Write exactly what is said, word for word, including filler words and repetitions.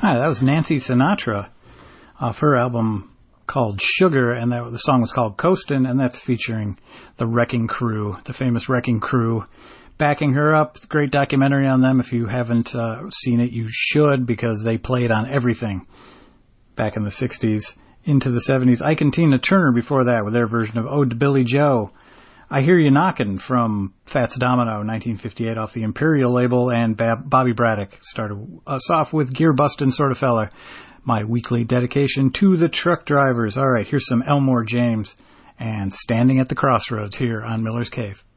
Hi, that was Nancy Sinatra off her album called Sugar, and that, the song was called Coastin', and that's featuring the Wrecking Crew, the famous Wrecking Crew, backing her up. Great documentary on them. If you haven't uh, seen it, you should, because they played on everything back in the sixties into the seventies. Ike and Tina Turner before that with their version of Ode to Billy Joe. I Hear You Knockin' from Fats Domino, nineteen fifty-eight, off the Imperial label, and Bab- Bobby Braddock started us off with Gear Bustin' Sort of Fella, my weekly dedication to the truck drivers. All right, here's some Elmore James and Standing at the Crossroads here on Miller's Cave.